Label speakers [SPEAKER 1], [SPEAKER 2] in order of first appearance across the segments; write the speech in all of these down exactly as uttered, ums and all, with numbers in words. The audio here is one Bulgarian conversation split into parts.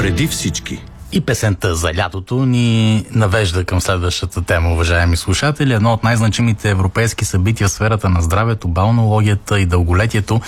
[SPEAKER 1] Преди всички.
[SPEAKER 2] И песента за лятото ни навежда към следващата тема, уважаеми слушатели. Едно от най-значимите европейски събития в сферата на здравето, балнеологията и дълголетието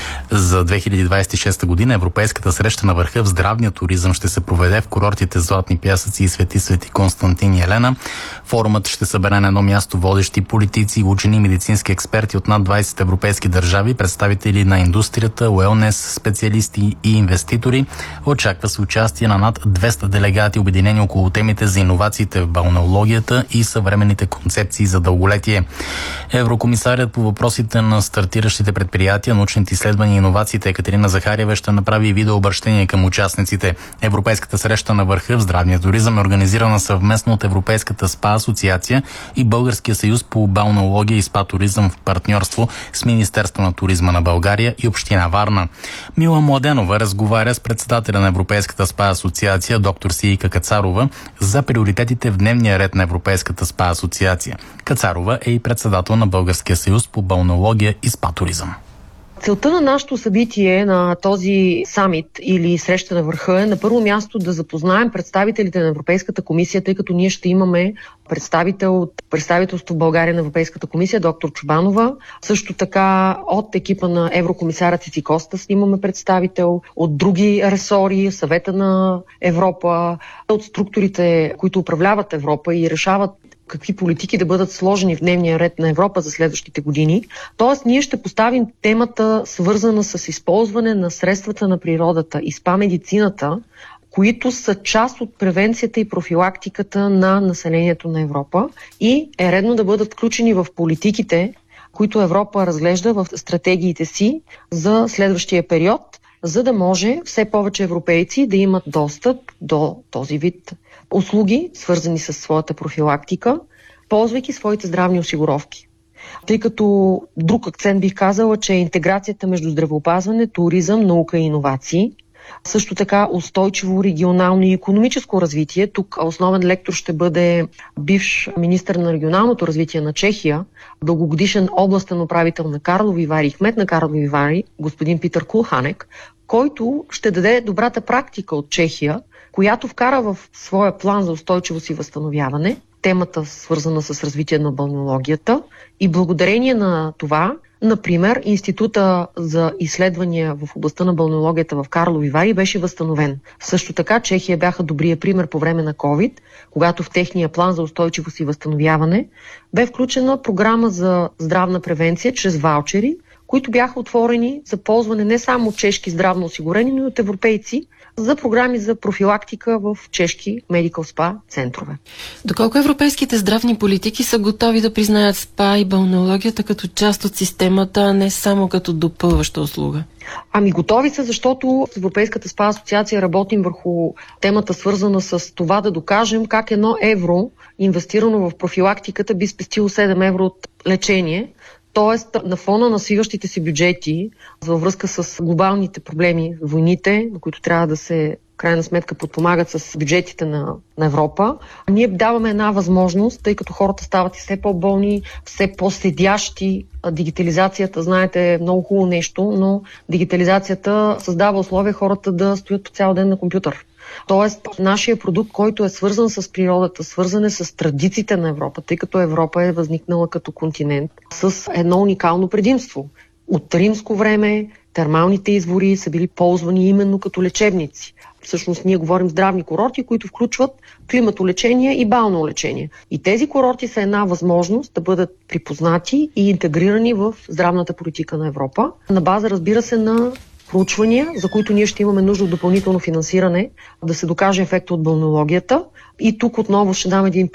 [SPEAKER 2] за две хиляди двадесет и шеста година, Европейската среща на върха в здравния туризъм, ще се проведе в курортите Златни пясъци и Свети Свети Константин и Елена. Форумът ще събере на едно място водещи политици, учени, медицински експерти от над двадесет европейски държави, представители на индустрията, уелнес, специалисти и инвеститори. Очаква се участие на над двеста делегати, обединени около темите за иновациите в балнеологията и съвременните концепции за дълголетие. Еврокомисарят по въпросите на стартиращите предприятия, научните изследвания и иновациите Екатерина Захариева ще направи видеообръщение към участниците. Европейската среща на върха в здравния туризъм е организирана съвместно от Европейската спа асоциация и Българския съюз по балнеология и спа туризъм в партньорство с Министерство на туризма на България и Община Варна. Мила Младенова разговаря с председателя на Европейската спа асоциация доктор Сийка Кацарова за приоритетите в дневния ред на Европейската спа асоциация. Кацарова е и председател на Българския съюз по балнеология и спа туризъм.
[SPEAKER 3] Целта на нашето събитие, на този самит или среща на върха е на първо място да запознаем представителите на Европейската комисия, тъй като ние ще имаме представител от представителство в България на Европейската комисия, доктор Чобанова. Също така от екипа на еврокомисара Цицикостас имаме представител, от други ресори, Съвета на Европа, от структурите, които управляват Европа и решават какви политики да бъдат сложени в дневния ред на Европа за следващите години. Тоест, ние ще поставим темата, свързана с използване на средствата на природата и спа медицината, които са част от превенцията и профилактиката на населението на Европа и е редно да бъдат включени в политиките, които Европа разглежда в стратегиите си за следващия период, за да може все повече европейци да имат достъп до този вид услуги, свързани с своята профилактика, ползвайки своите здравни осигуровки. Тъй като друг акцент бих казала, че е интеграцията между здравеопазване, туризъм, наука и иновации. Също така устойчиво регионално и икономическо развитие. Тук основен лектор ще бъде бивш министър на регионалното развитие на Чехия, дългогодишен областен управител на Карлови Вари и кмет на Карлови Вари, господин Питър Кулханек, който ще даде добрата практика от Чехия, която вкара в своя план за устойчивост и възстановяване темата, свързана с развитие на балнеологията, и благодарение на това, например, Института за изследвания в областта на балнеологията в Карлови Вари беше възстановен. Също така Чехия бяха добрия пример по време на COVID, когато в техния план за устойчивост и възстановяване бе включена програма за здравна превенция чрез ваучери, които бяха отворени за ползване не само от чешки здравно осигурени, но и от европейци за програми за профилактика в чешки медикал спа центрове.
[SPEAKER 4] Доколко европейските здравни политики са готови да признаят спа и балнеологията като част от системата, а не само като допълваща услуга?
[SPEAKER 3] Ами готови са, защото с Европейската спа асоциация работим върху темата, свързана с това да докажем как едно евро, инвестирано в профилактиката, би спестило седем евро от лечение. Тоест, на фона на свиващите си бюджети във връзка с глобалните проблеми, войните, на които трябва да се в крайна сметка подпомагат с бюджетите на, на Европа, ние даваме една възможност, тъй като хората стават и все по-болни, все по-седящи. Дигитализацията, знаете, е много хубаво нещо, но дигитализацията създава условия хората да стоят по цял ден на компютър. Тоест, нашия продукт, който е свързан с природата, свързан е с традициите на Европа, тъй като Европа е възникнала като континент с едно уникално предимство. От римско време термалните извори са били ползвани именно като лечебници. Всъщност ние говорим здравни курорти, които включват климатолечение и балнеолечение. И тези курорти са една възможност да бъдат припознати и интегрирани в здравната политика на Европа. На база, разбира се, на проучвания, за които ние ще имаме нужда от допълнително финансиране, да се докаже ефекта от балнеологията. И тук отново ще дам един